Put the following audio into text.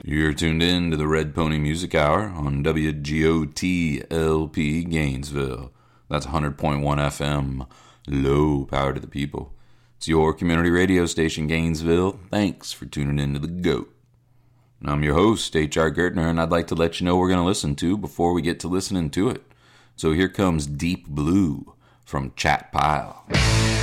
You're tuned in to the Red Pony Music Hour on WGOT-LP Gainesville. That's 100.1 FM. Low power to the people. It's your community radio station, Gainesville. Thanks for tuning in to The GOAT. I'm your host, H.R. Gertner, and I'd like to let you know what we're going to listen to before we get to listening to it. So here comes Deep Blue from Chat Pile.